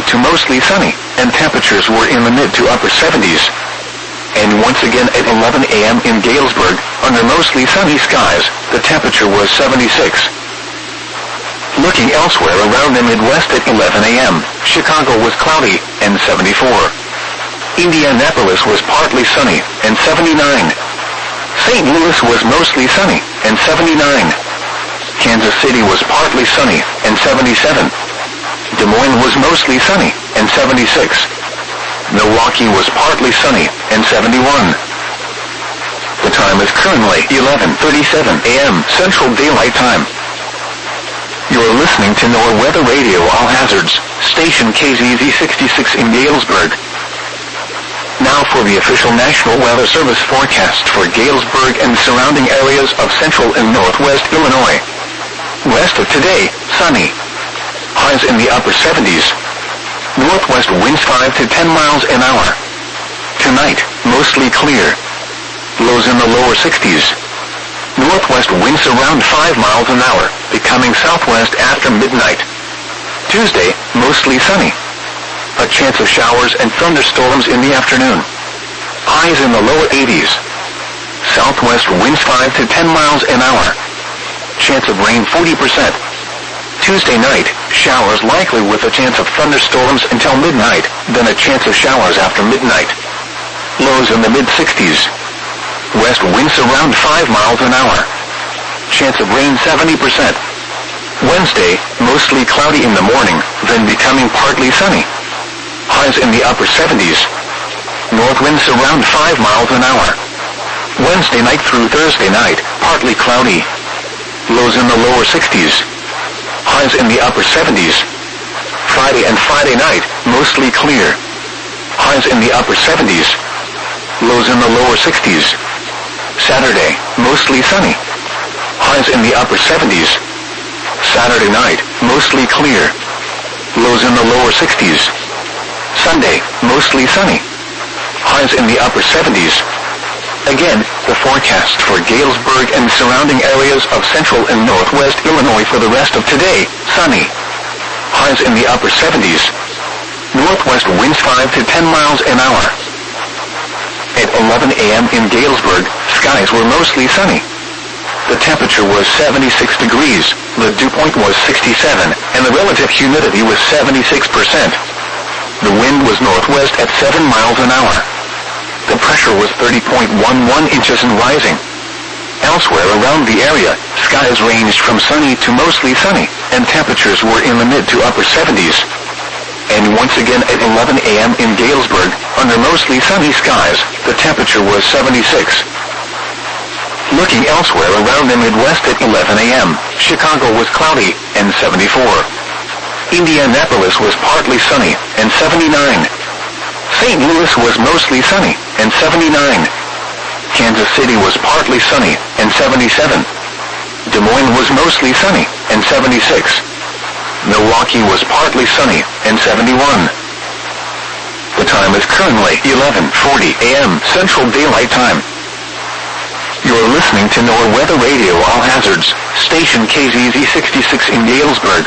to mostly sunny, and temperatures were in the mid to upper 70s. And once again at 11 a.m. in Galesburg, under mostly sunny skies, the temperature was 76. Looking elsewhere around the Midwest at 11 a.m., Chicago was cloudy, and 74. Indianapolis was partly sunny, and 79. St. Louis was mostly sunny, and 79. Kansas City was partly sunny, and 77. Des Moines was mostly sunny, and 76. Milwaukee was partly sunny, and 71. The time is currently 11:37 a.m. Central Daylight Time. You're listening to NOAA Weather Radio All Hazards, station KZZ 66 in Galesburg. Now for the official National Weather Service forecast for Galesburg and surrounding areas of central and northwest Illinois. West of today, sunny. Highs in the upper 70s. Northwest winds 5 to 10 miles an hour. Tonight, mostly clear. Lows in the lower 60s. Northwest winds around 5 miles an hour, becoming southwest after midnight. Tuesday, mostly sunny. A chance of showers and thunderstorms in the afternoon. Highs in the lower 80s. Southwest winds 5 to 10 miles an hour. Chance of rain 40%. Tuesday night, showers likely with a chance of thunderstorms until midnight, then a chance of showers after midnight. Lows in the mid-60s. West winds around 5 miles an hour. Chance of rain 70%. Wednesday, mostly cloudy in the morning, then becoming partly sunny. Highs in the upper 70s. North winds around 5 miles an hour. Wednesday night through Thursday night, partly cloudy. Lows in the lower 60s. Highs in the upper 70s. Friday and Friday night, mostly clear. Highs in the upper 70s. Lows in the lower 60s. Saturday, mostly sunny. Highs in the upper 70s. Saturday night, mostly clear. Lows in the lower 60s. Sunday, mostly sunny. Highs in the upper 70s. Again, the forecast for Galesburg and surrounding areas of central and northwest Illinois for the rest of today, sunny. Highs in the upper 70s. Northwest winds 5 to 10 miles an hour. At 11 a.m. in Galesburg, skies were mostly sunny. The temperature was 76 degrees, the dew point was 67, and the relative humidity was 76%. The wind was northwest at 7 miles an hour. The pressure was 30.11 inches and rising. Elsewhere around the area, skies ranged from sunny to mostly sunny, and temperatures were in the mid to upper 70s. And once again at 11 a.m. in Galesburg, under mostly sunny skies, the temperature was 76. Looking elsewhere around the Midwest at 11 a.m., Chicago was cloudy, and 74. Indianapolis was partly sunny, and 79. St. Louis was mostly sunny, and 79. Kansas City was partly sunny, and 77. Des Moines was mostly sunny, and 76. Milwaukee was partly sunny, and 71. The time is currently 11:40 a.m. Central Daylight Time. You're listening to NOAA Weather Radio All Hazards, station KZZ 66 in Galesburg.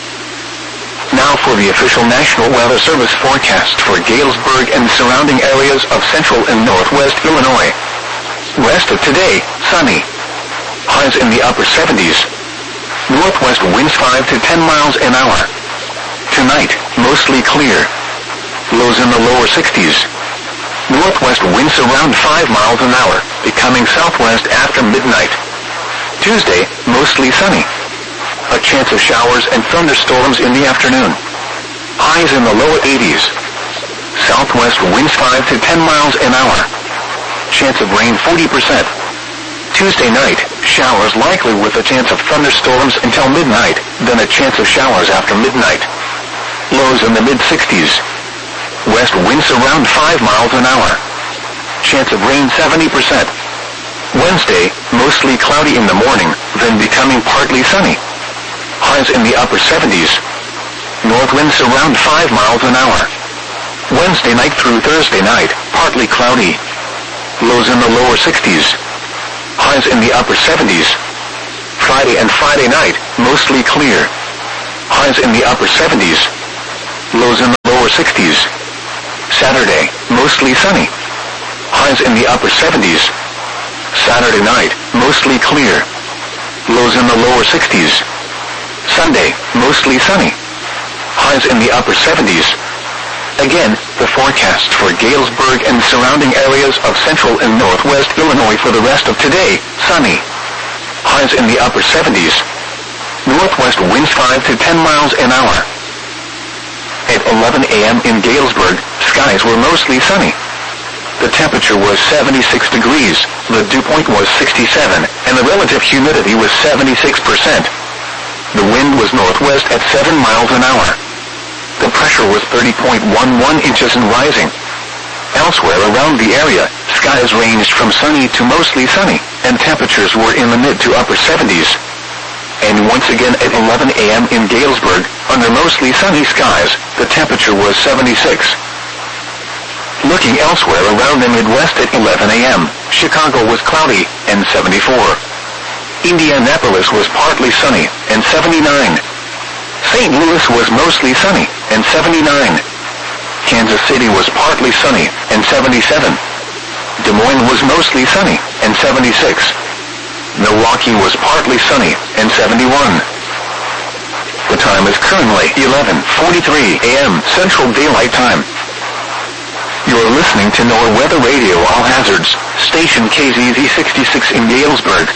Now for the official National Weather Service forecast for Galesburg and surrounding areas of central and northwest Illinois. West of today, sunny. Highs in the upper 70s. Northwest winds 5 to 10 miles an hour. Tonight, mostly clear. Lows in the lower 60s. Northwest winds around 5 miles an hour, becoming southwest after midnight. Tuesday, mostly sunny. A chance of showers and thunderstorms in the afternoon. Highs in the lower 80s. Southwest winds 5 to 10 miles an hour. Chance of rain 40%. Tuesday night, showers likely with a chance of thunderstorms until midnight, then a chance of showers after midnight. Lows in the mid-60s. West winds around 5 miles an hour. Chance of rain 70%. Wednesday, mostly cloudy in the morning, then becoming partly sunny. Highs in the upper 70s. North winds around 5 miles an hour. Wednesday night through Thursday night, partly cloudy. Lows in the lower 60s. Highs in the upper 70s. Friday and Friday night, mostly clear. Highs in the upper 70s. Lows in the lower lower 60s. Saturday, mostly sunny. Highs in the upper 70s. Saturday night, mostly clear. Lows in the lower 60s. Sunday, mostly sunny. Highs in the upper 70s. Again, the forecast for Galesburg and surrounding areas of central and northwest Illinois for the rest of today, sunny. Highs in the upper 70s. Northwest winds 5 to 10 miles an hour. At 11 a.m. in Galesburg, skies were mostly sunny. The temperature was 76 degrees, the dew point was 67, and the relative humidity was 76%. The wind was northwest at 7 miles an hour. The pressure was 30.11 inches and rising. Elsewhere around the area, skies ranged from sunny to mostly sunny, and temperatures were in the mid to upper 70s. And once again at 11 a.m. in Galesburg, under mostly sunny skies, the temperature was 76. Looking elsewhere around the Midwest at 11 a.m., Chicago was cloudy, and 74. Indianapolis was partly sunny, and 79. St. Louis was mostly sunny, and 79. Kansas City was partly sunny, and 77. Des Moines was mostly sunny, and 76. Milwaukee was partly sunny, and 71. The time is currently 11:43 a.m. Central Daylight Time. You're listening to NOAA Weather Radio All Hazards, station KZZ 66 in Galesburg.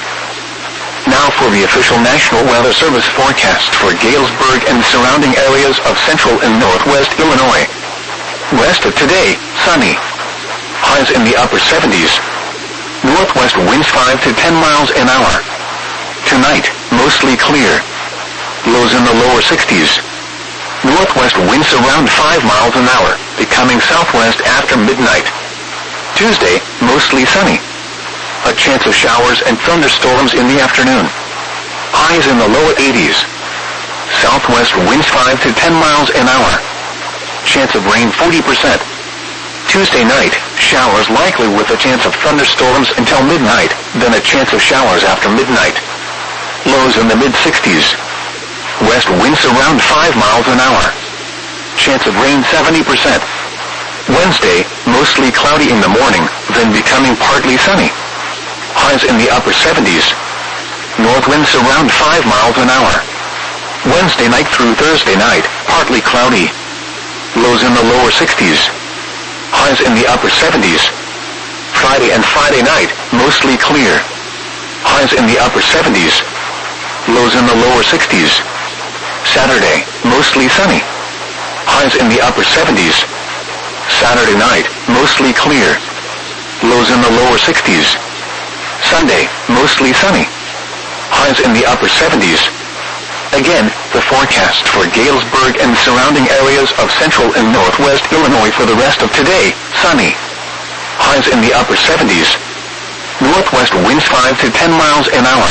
Now for the official National Weather Service forecast for Galesburg and surrounding areas of central and northwest Illinois. Rest of today, sunny. Highs in the upper 70s. Northwest winds 5 to 10 miles an hour. Tonight, mostly clear. Lows in the lower 60s. Northwest winds around 5 miles an hour, becoming southwest after midnight. Tuesday, mostly sunny. A chance of showers and thunderstorms in the afternoon. Highs in the lower 80s. Southwest winds 5 to 10 miles an hour. Chance of rain 40%. Tuesday night, showers likely with a chance of thunderstorms until midnight, then a chance of showers after midnight. Lows in the mid-60s. West winds around 5 miles an hour. Chance of rain 70%. Wednesday, mostly cloudy in the morning, then becoming partly sunny. Highs in the upper 70s. North winds around 5 miles an hour. Wednesday night through Thursday night, partly cloudy. Lows in the lower 60s. Highs in the upper 70s. Friday and Friday night, mostly clear. Highs in the upper 70s. Lows in the lower 60s. Saturday, mostly sunny. Highs in the upper 70s. Saturday night, mostly clear. Lows in the lower 60s. Sunday, mostly sunny. Highs in the upper 70s. Again, the forecast for Galesburg and surrounding areas of central and northwest Illinois for the rest of today, sunny. Highs in the upper 70s. Northwest winds 5 to 10 miles an hour.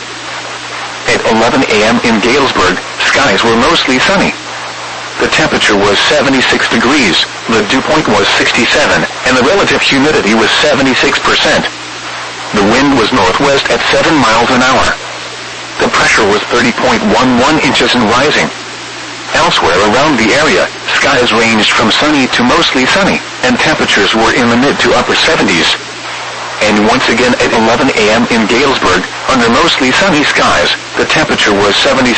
At 11 a.m. in Galesburg, skies were mostly sunny. The temperature was 76 degrees, the dew point was 67, and the relative humidity was 76%. The wind was northwest at 7 miles an hour. The pressure was 30.11 inches and rising. Elsewhere around the area, skies ranged from sunny to mostly sunny, and temperatures were in the mid to upper 70s. And once again at 11 a.m. in Galesburg, under mostly sunny skies, the temperature was 76.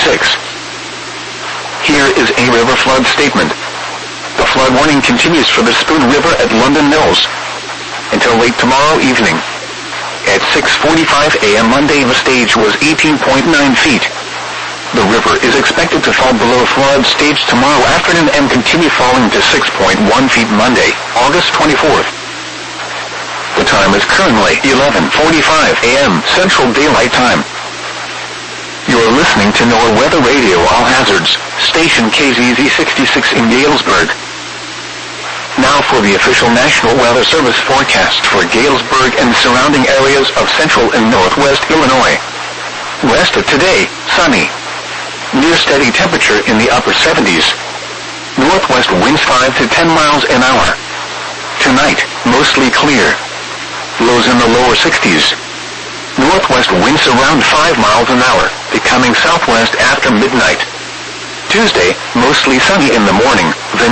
Here is a river flood statement. The flood warning continues for the Spoon River at London Mills until late tomorrow evening. At 6:45 a.m. Monday, the stage was 18.9 feet. The river is expected to fall below flood stage tomorrow afternoon and continue falling to 6.1 feet Monday, August 24th. The time is currently 11:45 a.m. Central Daylight Time. You are listening to NOAA Weather Radio All Hazards, station KZZ 66 in Galesburg. Now for the official National Weather Service forecast for Galesburg and surrounding areas of central and northwest Illinois. Rest of today, sunny. Near steady temperature in the upper 70s. Northwest winds 5 to 10 miles an hour. Tonight, mostly clear. Lows in the lower 60s. Northwest winds around 5 miles an hour, becoming southwest after midnight. Tuesday, mostly sunny in the morning, then